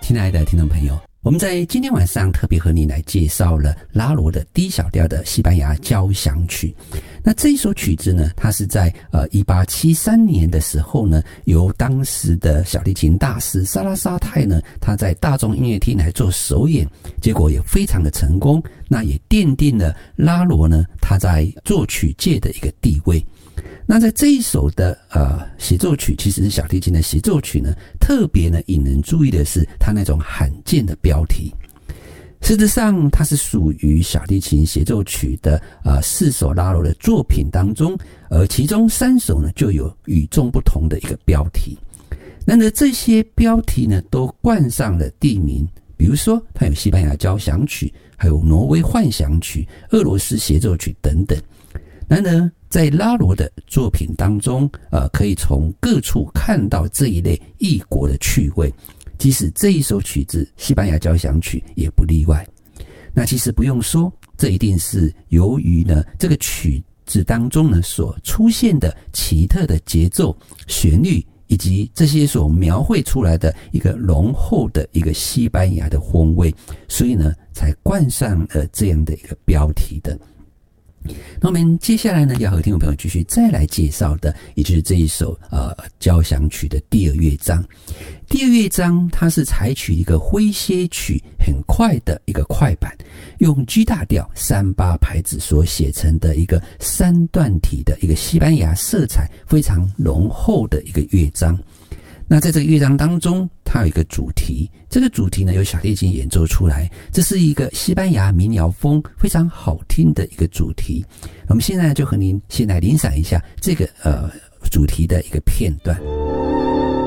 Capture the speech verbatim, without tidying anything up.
亲爱的听众朋友，我们在今天晚上特别和你来介绍了拉罗的 D 小调的西班牙交响曲。那这一首曲子呢，它是在呃一八七三年的时候呢，由当时的小提琴大师萨拉沙泰呢，他在大众音乐厅来做首演，结果也非常的成功，那也奠定了拉罗呢他在作曲界的一个地位。那在这一首的呃协奏曲，其实是小提琴的协奏曲呢，特别呢引人注意的是它那种罕见的标题。事实上，它是属于小提琴协奏曲的呃四首拉罗的作品当中，而其中三首呢就有与众不同的一个标题。然而这些标题呢都冠上了地名，比如说它有西班牙交响曲，还有挪威幻想曲、俄罗斯协奏曲等等。然而在拉罗的作品当中，呃，可以从各处看到这一类异国的趣味，即使这一首曲子西班牙交响曲也不例外。那其实不用说，这一定是由于呢这个曲子当中呢所出现的奇特的节奏、旋律，以及这些所描绘出来的一个浓厚的一个西班牙的风味，所以呢才冠上了这样的一个标题的。那我们接下来呢，要和听众朋友继续再来介绍的，也就是这一首呃交响曲的第二乐章。第二乐章它是采取一个诙谐曲，很快的一个快板，用 G 大调三八拍子所写成的一个三段体的一个西班牙色彩非常浓厚的一个乐章。那在这个乐章当中，它有一个主题，这个主题呢由小提琴演奏出来，这是一个西班牙民谣风非常好听的一个主题。我们现在就和您先来欣赏一下这个呃主题的一个片段。